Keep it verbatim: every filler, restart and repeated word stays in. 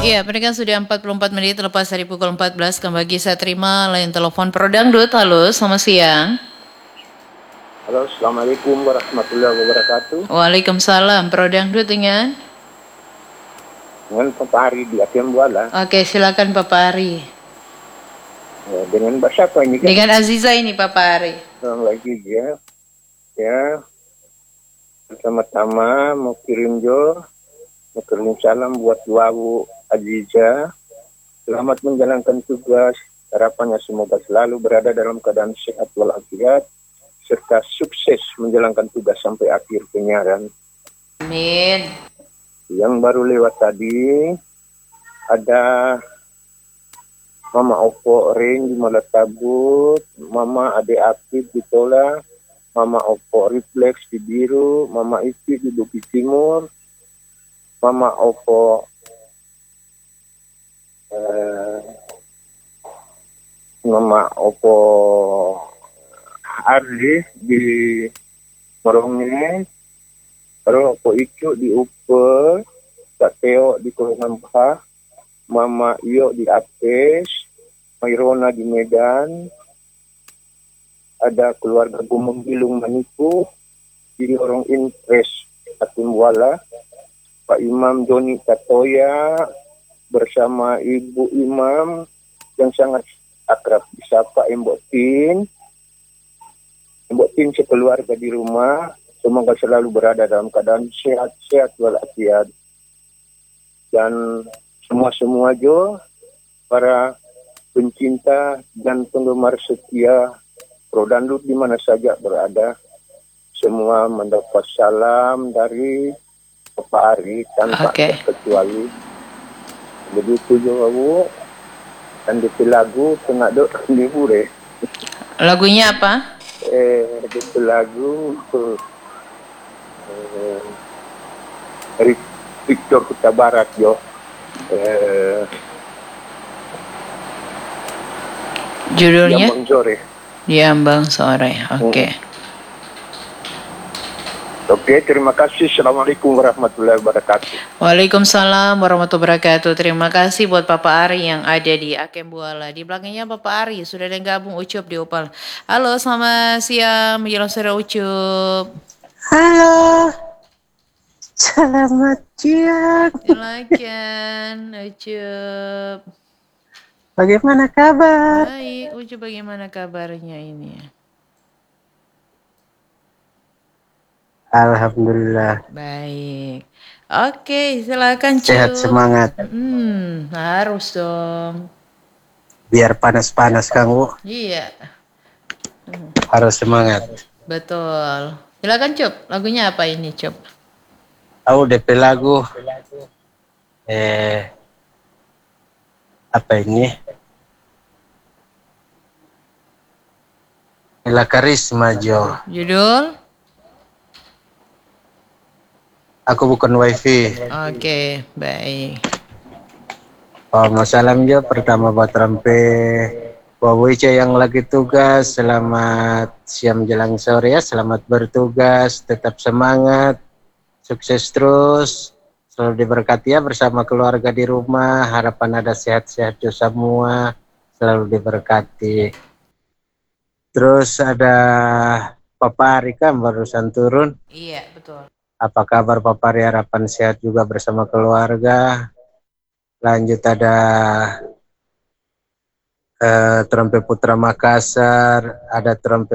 Iya, pendengar sudah empat puluh empat menit lepas dari pukul empat belas. Kembali saya terima layan telepon Prodangdut. Halo, selamat siang. Halo, Assalamualaikum warahmatullahi wabarakatuh. Waalaikumsalam. Prodangdut dengan? Dengan Pak Ari di Akiem Buala. Oke, silakan Pak Ari. Ya, dengan Mbak siapa ini kan? Dengan Aziza ini Pak Ari. Selamat lagi ya. Ya, pertama-tama mau kirim jo, mau kirim salam buat Wawu Aziza. Selamat menjalankan tugas. Harapannya semoga selalu berada dalam keadaan sehat walafiat serta sukses menjalankan tugas sampai akhir penyiaran. Amin. Yang baru lewat tadi ada Mama Opo Ring di Malatabut, Mama Ade Aktif di Tola, Mama Opo Reflex di Biru, Mama Isti di Bukit Timur, Mama Opo eh, Mama Opo Arli di Merongge, Baru Opo Icu di Upe, Kak Teo di Kuala Mama Iyo di Apes, Mairona di Medan, ada keluarga Gumeng Bilung Manipu, di Lorong Impres Atimwala, Pak Imam Joni Katoya, bersama Ibu Imam yang sangat akrab disapa Mbok Tin, Mbok Tin sekeluarga di rumah, semoga selalu berada dalam keadaan sehat-sehat walafiat. Dan semua-semua jo, para pencinta dan penggemar setia Prodangdut di mana saja berada, semua mendapat salam dari Bapak Ari tanpa Oke. terkecuali. Begitu jo Bu, dan di lagu tengah dok libur eh. Lagunya apa? Eh, itu lagu eh, dari Victor Kuta Barat jo. Eh, Judulnya? Jambang Sore. Jambang Sore. Oke. Okay. Hmm. Oke, terima kasih. Assalamualaikum warahmatullahi wabarakatuh. Waalaikumsalam warahmatullahi wabarakatuh. Terima kasih buat Bapak Ari yang ada di Akem Buala. Di belakangnya Bapak Ari sudah ada yang gabung Ucup di Opal. Halo, selamat siang menjelang sore Ucup. Halo. Selamat siang. Silakan Ucup. Bagaimana kabar? Baik, Ucup bagaimana kabarnya ini? Alhamdulillah. Baik. Oke, silakan Cup. Sehat semangat. Hmm, harus dong. Biar panas-panas Kang. Iya. Hmm. Harus semangat. Betul. Silakan Cup. Lagunya apa ini Cup? Aku D P lagu. Eh, apa ini? Ela Karisma Jo. Judul? Aku bukan wifi. Oke, okay, baik. Oh, mau salam Jo pertama buat Rampe Wawice yang lagi tugas. Selamat siang menjelang sore ya. Selamat bertugas, tetap semangat, sukses terus, selalu diberkati ya bersama keluarga di rumah. Harapan ada sehat-sehat Jo semua, selalu diberkati. Terus ada Papa Ari kan barusan turun. Iya, betul. Apa kabar Papa Ari? Harapan sehat juga bersama keluarga. Lanjut ada eh, Trompe Putra Makassar, ada Trompe